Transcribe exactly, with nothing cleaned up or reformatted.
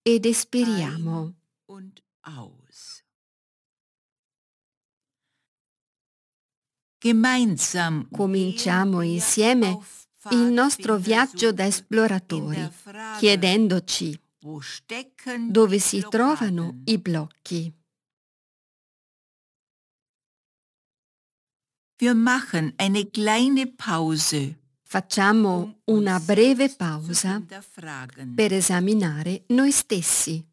ed espiriamo. Und aus. Gemeinsam Cominciamo gehen wir insieme auf il nostro viaggio da Pfadfindersuche in esploratori, der Frage, chiedendoci wo stecken dove die si trovano Blockaden? i blocchi. Wir machen eine kleine Pause, Facciamo um uns una breve selbst zu pausa hinterfragen. per esaminare noi stessi.